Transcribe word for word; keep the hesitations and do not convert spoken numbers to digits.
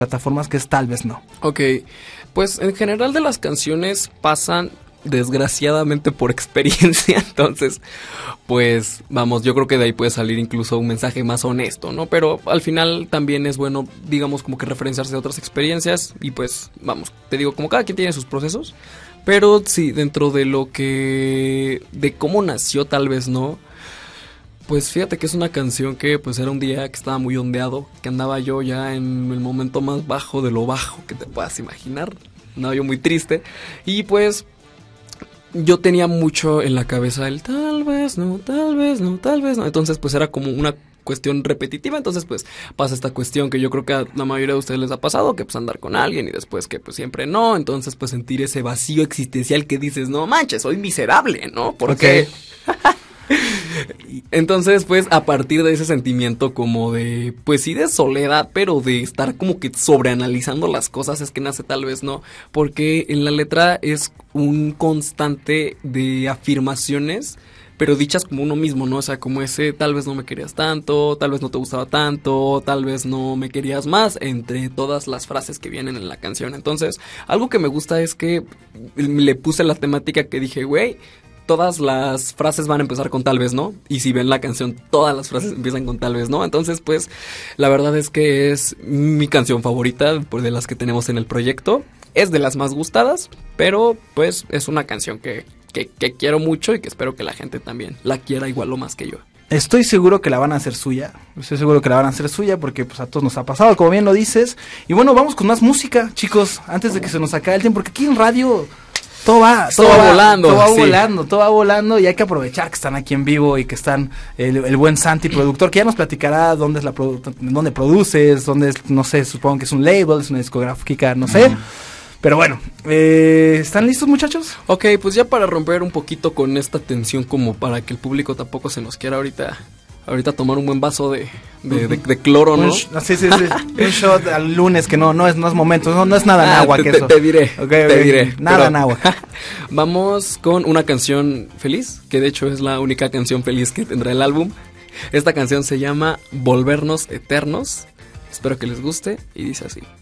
plataformas, que es Tal Vez No. Ok, pues en general de las canciones pasan desgraciadamente por experiencia, entonces pues vamos, yo creo que de ahí puede salir incluso un mensaje más honesto, ¿no? Pero al final también es bueno, digamos, como que referenciarse a otras experiencias y pues vamos, te digo, como cada quien tiene sus procesos, pero sí, dentro de lo que, de cómo nació Tal Vez No, pues fíjate que es una canción que pues era un día que estaba muy ondeado, que andaba yo ya en el momento más bajo de lo bajo que te puedas imaginar, andaba yo muy triste y pues yo tenía mucho en la cabeza el tal vez no, tal vez no, tal vez no, entonces pues era como una cuestión repetitiva, entonces pues pasa esta cuestión que yo creo que a la mayoría de ustedes les ha pasado, que pues andar con alguien y después que pues siempre no, entonces pues sentir ese vacío existencial que dices, no manches, soy miserable, ¿no? Porque... Okay. Entonces, pues, a partir de ese sentimiento como de, pues sí de soledad, pero de estar como que sobreanalizando las cosas, es que nace Tal Vez No, porque en la letra es un constante de afirmaciones, pero dichas como uno mismo, ¿no? O sea, como ese, tal vez no me querías tanto, tal vez no te gustaba tanto, tal vez no me querías más, entre todas las frases que vienen en la canción. Entonces, algo que me gusta es que le puse la temática que dije, güey, todas las frases van a empezar con tal vez no, y si ven la canción, todas las frases empiezan con tal vez no, entonces pues la verdad es que es mi canción favorita pues, de las que tenemos en el proyecto, es de las más gustadas, pero pues es una canción que, que, que quiero mucho y que espero que la gente también la quiera igual o más que yo. Estoy seguro que la van a hacer suya, estoy seguro que la van a hacer suya porque pues a todos nos ha pasado, como bien lo dices, y bueno, vamos con más música, chicos, antes de que se nos acabe el tiempo, porque aquí en radio... Todo va, todo, todo va volando, todo va sí. volando, todo va volando y hay que aprovechar que están aquí en vivo y que están el, el buen Santi, productor, que ya nos platicará dónde es la produ- dónde produces, dónde es, no sé, supongo que es un label, es una discográfica, no sé. Mm. Pero bueno, eh, ¿están listos, muchachos? Ok, pues ya para romper un poquito con esta tensión, como para que el público tampoco se nos quiera ahorita... Ahorita tomar un buen vaso de, de, de, de cloro, ¿no? Sí, sí, sí. Un shot al lunes que no, no es, no es momento, no, no es nada en agua ah, que te, eso. Te diré, okay, te okay. diré. Nada en agua. Vamos con una canción feliz, que de hecho es la única canción feliz que tendrá el álbum. Esta canción se llama Volvernos Eternos. Espero que les guste y dice así.